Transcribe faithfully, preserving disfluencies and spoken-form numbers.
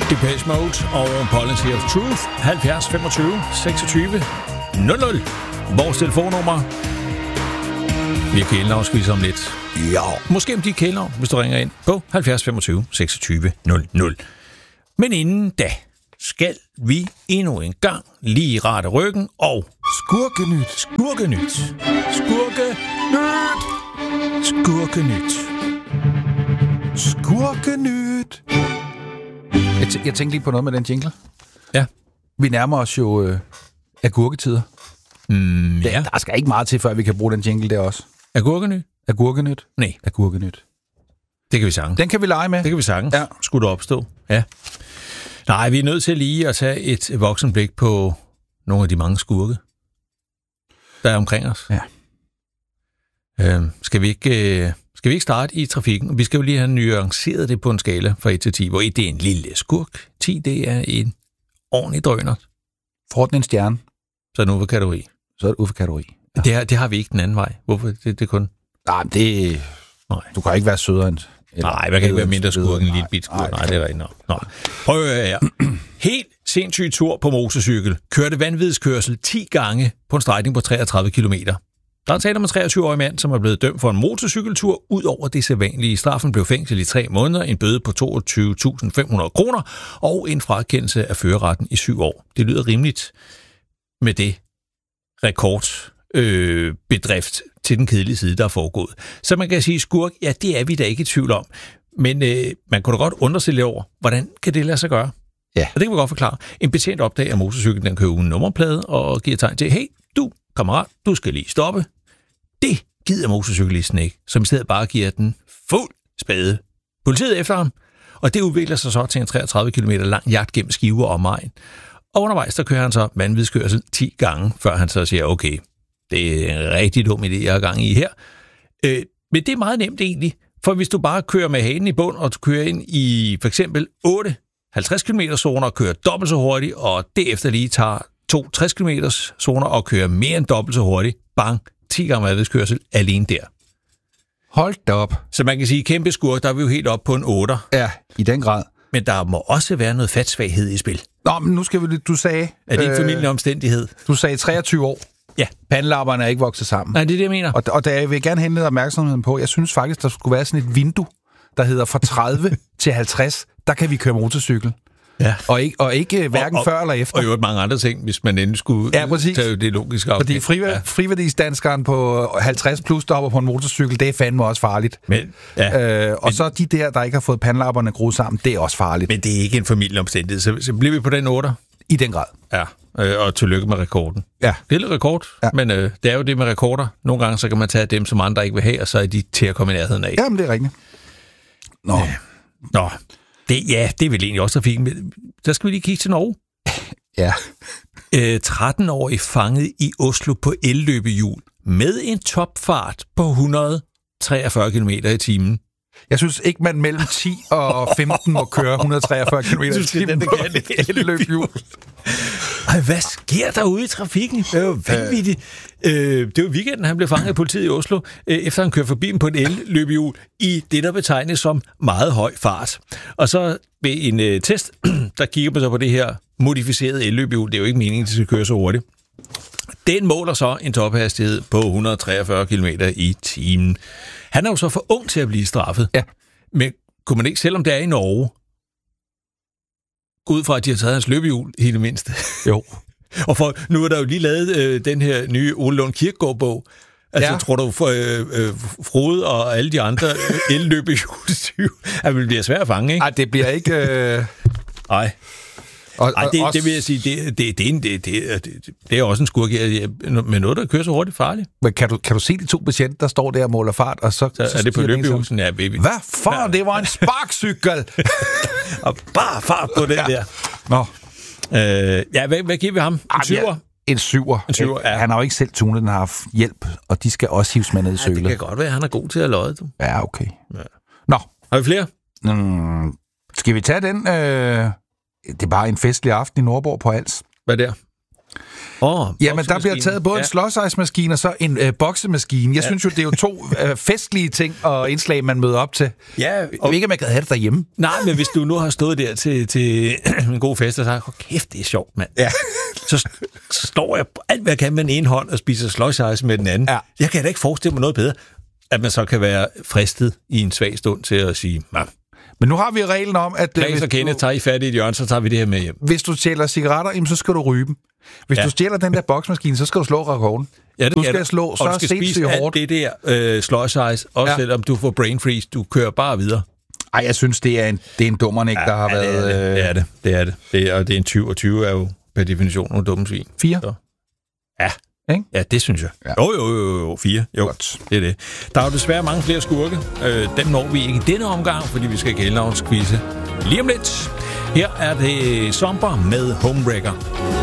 Depeche Mode og Policy of Truth. halvfjerds femogtyve seksogtyve nul nul. Vores telefonnummer. Vi har kælenavn, skal vi om lidt. Ja. Måske om de kælenavn, hvis du ringer ind på halvfjerds femogtyve seksogtyve nul nul. Men inden da skal vi endnu en gang lige rette ryggen og Skurkenyt. Skurkenyt. Skurkenyt. Skurkenyt. Skurkenyt. Jeg, t- jeg tænkte lige på noget med den jingle. Ja. Vi nærmer os jo øh, agurketider. Mm, ja. Der, der skal ikke meget til, før vi kan bruge den jingle der også. Agurkenyt? Agurkenyt? Nej. Agurkenyt. Det kan vi sange. Den kan vi lege med. Det kan vi sange. Ja. Skulle du opstå. Ja. Nej, vi er nødt til lige at tage et voksenblik på nogle af de mange skurke, der er omkring os. Ja. Øh, skal vi ikke... Øh, Skal vi ikke starte i trafikken? Vi skal jo lige have nuanceret det på en skala fra et til ti, hvor et det er en lille skurk, ti det er en ordentlig drøner. Får den en stjerne, Så er det Uffe-kategori. så er det Uffe-kategori. Ja. Det, har, det har vi ikke den anden vej. Hvorfor? Det, det er kun... Nej, det... Nej. Du kan ikke være sødere end... Nej, man kan ikke være mindre skurk end en lille bit skurk. Nej, Nej, det er rigtigt nok. Nå. Prøv at høre her. Helt sindssyg tur på motorcykel. Kørte vanvidskørsel ti gange på en strækning på treogtredive kilometer. Der er tale om en treogtyve-årig mand, som er blevet dømt for en motorcykeltur. Ud over det sædvanlige. Straffen blev fængsel i tre måneder, en bøde på toogtyve tusind fem hundrede kroner og en frakendelse af førerretten i syv år. Det lyder rimeligt med det rekordbedrift øh, til den kedelige side, der er foregået. Så man kan sige, skurk, ja, det er vi da ikke i tvivl om. Men øh, man kunne da godt undre sig lidt over, hvordan kan det lade sig gøre? Ja. Og det kan vi godt forklare. En betjent opdager, at motorcyklen den kører uden nummerplade og giver tegn til, hey, du, kammerat, du skal lige stoppe. Det gider motorcyklisten ikke, som i stedet bare giver den fuld spade. Politiet efter ham, og det udvikler sig så til en treogtredive kilometer lang jagt gennem Skive og omegn. Og undervejs, der kører han så vanvidskørsel ti gange, før han så siger, okay, det er en rigtig dum idé, jeg har gang i her. Øh, men det er meget nemt egentlig, for hvis du bare kører med hanen i bund, og du kører ind i for eksempel otte halvtreds kilometer zoner og kører dobbelt så hurtigt, og derefter lige tager to tres kilometer zoner og kører mere end dobbelt så hurtigt, bang, ti gange vanvidskørsel alene der. Hold da op. Så man kan sige, kæmpe skurk, der er vi jo helt op på en otter. Ja, i den grad. Men der må også være noget fatsvaghed i spil. Nå, men nu skal vi... Du sagde... Er det en familieomstændighed? Du sagde treogtyve år. Ja. Pandelapperne er ikke vokset sammen. Nej, det er det, jeg mener. Og, og der jeg vil gerne henlede opmærksomheden på, jeg synes faktisk, der skulle være sådan et vindue, der hedder fra tredive til halvtreds, der kan vi køre motorcykel. Ja. Og ikke, og ikke hverken og, og, før eller efter. Og jo et mange andre ting, hvis man endelig skulle ja, tage det logiske afsnit. Fordi friv- ja. friværdistanskeren på halvtreds plus, der hopper på en motorcykel, det er fandme også farligt. Men, ja. øh, og men, så de der, der ikke har fået pandelapperne gruet sammen, det er også farligt. Men det er ikke en familieomstændighed, så, så bliver vi på den otter. I den grad. Ja, øh, og tillykke med rekorden. Ja. Det er lidt rekord, ja. Men øh, det er jo det med rekorder. Nogle gange så kan man tage dem, som andre ikke vil have, og så er de til at komme i nærheden af. Jamen, det er rigtigt. Nå. Ja. Nå. Det, ja, det er vel egentlig også trafikken. Der skal vi lige kigge til Norge. Ja. Øh, tretten-årig fanget i Oslo på elløbehjul med en topfart på et hundrede og treogfyrre kilometer i timen. Jeg synes ikke, man mellem ti og femten må køre et hundrede og treogfyrre kilometer i timen på et elløbehjul. Ej, hvad sker der ude i trafikken? Det er jo vanvittigt. Øh, det var weekenden, han blev fanget af politiet i Oslo, øh, efter han kørte forbi på en elløbehjul i det, der betegnes som meget høj fart. Og så ved en øh, test, der kigger man så på det her modificerede elløbehjul. Det er jo ikke meningen, at det skal køre så hurtigt. Den måler så en tophastighed på et hundrede og treogfyrre kilometer i timen. Han er jo så for ung til at blive straffet. Ja. Men kunne man ikke, selvom det er i Norge, gå ud fra, at de har taget hans løbehjul i det mindste? Jo. Og for, nu er der jo lige lavet øh, den her nye Ole Lund Kirkegaard-bog. Altså, ja. tror du, for, øh, øh, Frode og alle de andre elløbehjulstyve, at det bliver svært at fange, ikke? Nej, det bliver ikke... Øh... Nej. Og, Ej, det, også... det vil jeg sige, det, det, det, det, det, det, det er også en skurk med noget, der kører så hurtigt farligt. Men kan du, kan du se de to betjente, der står der og måler fart, og så... så, så er det på løbehjulsen? Ja, baby. Hvad for? Ja. Det var en sparkcykel! Og bare fart på den ja. der. Nå. Øh, ja, hvad, hvad giver vi ham? En syver? En syver. En syver, ja. Han har jo ikke selv tunet, den har haft hjælp, og de skal også hives med ned i sølet. Ja, det kan godt være, han er god til at løje. Du. Ja, okay. Ja. Nå. Har vi flere? Mm, skal vi tage den... Øh... Det er bare en festlig aften i Nordborg på Als. Hvad der? Oh, Jamen, der bliver taget både ja. en slåsejsmaskine og så en øh, boksemaskine. Jeg ja. synes jo, det er jo to øh, festlige ting og indslag, man møder op til. Ja, og... Jeg ved ikke, om jeg kan have det derhjemme. Nej, men hvis du nu har stået der til, til en god fest og sagt, oh, kæft, det er sjovt, mand. Ja. så, så står jeg på alt, hvad jeg kan med den ene hånd og spiser slåsejs med den anden. Ja. Jeg kan da ikke forestille mig noget bedre, at man så kan være fristet i en svag stund til at sige, nej. Men nu har vi reglen om, at... Klaas og Kenneth tager I fat i et hjørne, så tager vi det her med hjem. Hvis du stjæler cigaretter, jamen, så skal du ryge dem. Hvis ja. du stjæler den der boksmaskine, så skal du slå rekorden. Ja, det, du skal ja, slå så sindssygt hårdt. Og du skal spise alt det der øh, slåsejs, også ja. selvom du får brain freeze. Du kører bare videre. Ej, jeg synes, det er en, det er en dummer, ikke, ja, der har ja, været... Det er det, det er det. det, er det. det er, og det er en tyv, og tyve er jo per definition nogle dumme svin. Fire? Så. Ja. Ikke? Ja, det synes jeg. Ja. Jo, jo, jo, jo, fire. Jo, godt. Det er det. Der er jo desværre mange flere skurke. Øh, dem når vi ikke i denne omgang, fordi vi skal gældenavnsquizze lige om lidt. Her er det Somber med Homewrecker.